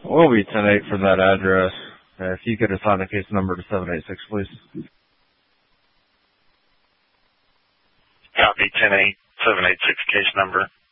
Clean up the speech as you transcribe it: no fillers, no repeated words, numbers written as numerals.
We'll be 10-8 from that address. If you could assign the case number to 786, please. Copy 10-8, 786 case number.